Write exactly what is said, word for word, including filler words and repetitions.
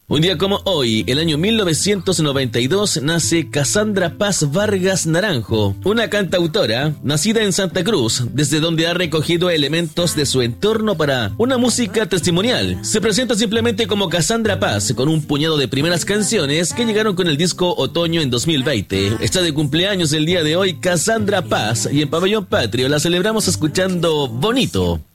Un día como hoy, el año mil novecientos noventa y dos, nace Cassandra Paz Vargas Naranjo, una cantautora nacida en Santa Cruz, desde donde ha recogido elementos de su entorno para una música testimonial. Se presenta simplemente como Cassandra Paz, con un puñado de primeras canciones que llegaron con el disco Otoño en dos mil veinte. Está de cumpleaños el día de hoy Cassandra Paz, y en Pabellón Patrio la celebramos escuchando Bonito.